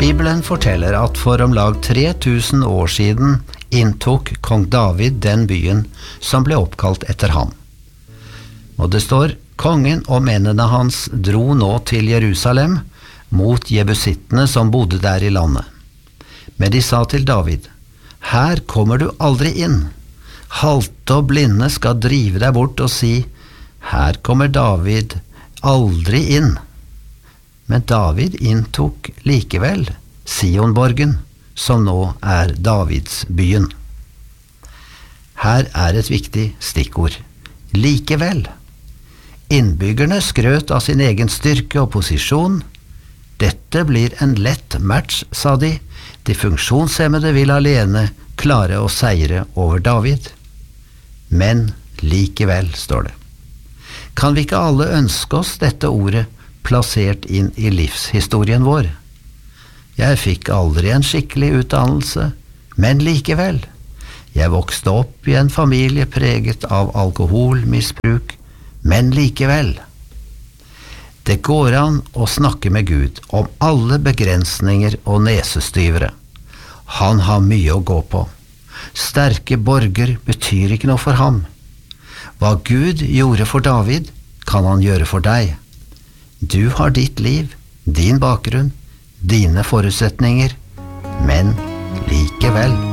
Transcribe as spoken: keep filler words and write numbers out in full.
Bibelen forteller at for om lag tre tusen år siden inntok kong David den byen som ble oppkalt etter ham. Og det står, kongen og mennene hans dro nå til Jerusalem mot jebusittene som bodde der i landet. Men de sa til David, her kommer du aldri inn. Halte og blinde skal drive deg bort og si, her kommer David aldri inn. Men David inntok likevel Sionborgen, som nå er Davidsbyen. Her er et viktig stikkord. Likevel. Innbyggerne skrøt av sin egen styrke og posisjon. Dette blir en lett match, sa de. De funksjonshemmede vil alene klare å seire over David. Men likevel, står det. Kan vi ikke alle ønske oss dette ordet plassert inn i livshistorien vår? Jeg fikk aldri en skikkelig utdannelse, men likevel. Jeg vokste opp i en familie preget av alkoholmisbruk, men likevel. Det går an å snakke med Gud om alle begrensninger og nesestyvere. Han har mye å gå på. Sterke borger betyr ikke noe for ham. Hva Gud gjorde for David, kan han gjøre for deg. Du har ditt liv, din bakgrunn, dine forutsetninger, men likevel.